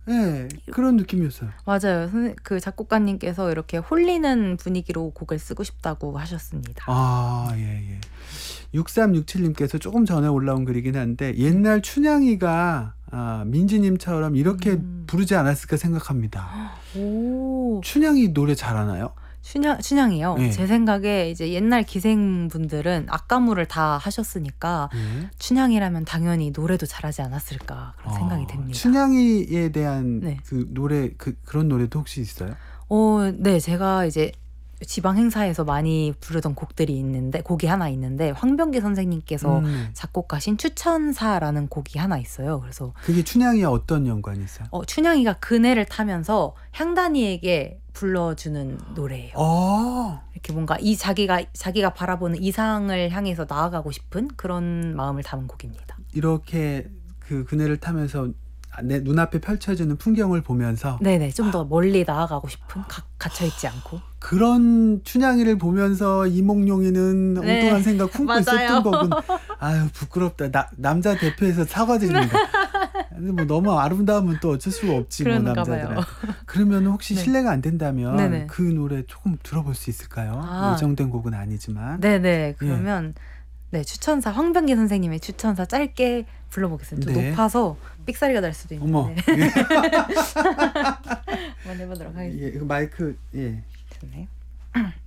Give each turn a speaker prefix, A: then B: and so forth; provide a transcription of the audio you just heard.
A: 네, 그런 느낌이었어요.
B: 맞아요. 그 작곡가님께서 이렇게 홀리는 분위기로 곡을 쓰고 싶다고 하셨습니다.
A: 아, 예, 예. 6367님께서 조금 전에 올라온 글이긴 한데 옛날 춘향이가 민지님처럼 이렇게 부르지 않았을까 생각합니다.
B: 오,
A: 춘향이 노래 잘하나요?
B: 춘향이요.
A: 예.
B: 제 생각에 이제 옛날 기생분들은 악가무를 다 하셨으니까
A: 예.
B: 춘향이라면 당연히 노래도 잘하지 않았을까 그런 생각이 듭니다.
A: 춘향이에 대한
B: 네.
A: 그 노래 그런 노래도 혹시 있어요?
B: 네, 제가 이제 지방 행사에서 많이 부르던 곡이 하나 있는데 황병기 선생님께서 작곡하신 추천사라는 곡이 하나 있어요. 그래서
A: 그게 춘향이와 어떤 연관이 있어요?
B: 춘향이가 그네를 타면서 향단이에게 불러주는 노래예요. 이렇게 뭔가 자기가 바라보는 이상을 향해서 나아가고 싶은 그런 마음을 담은 곡입니다.
A: 이렇게 그 그네를 타면서 내 눈앞에 펼쳐지는 풍경을 보면서
B: 네네, 좀 더 멀리 나아가고 싶은, 갇혀있지 않고.
A: 그런 춘향이를 보면서 이몽룡이는
B: 네,
A: 엉뚱한 생각 품고
B: 맞아요.
A: 있었던 거군. 아유, 부끄럽다. 남자 대표에서 사과드립니다. 근데 뭐 너무 아름다우면 또 어쩔 수가 없지 뭐
B: 그런가
A: 남자들은.
B: 봐요.
A: 그러면 혹시
B: 네.
A: 실례가 안 된다면
B: 네네.
A: 그 노래 조금 들어볼 수 있을까요? 예정된 곡은 아니지만.
B: 네네. 그러면 네, 추천사 황병기 선생님의 추천사 짧게 불러보겠습니다. 좀
A: 네.
B: 높아서 삑사리가 날 수도 있는데.
A: 어머.
B: 한번 해보도록 하겠습니다.
A: 예, 그 마이크 예.
B: 좋네요.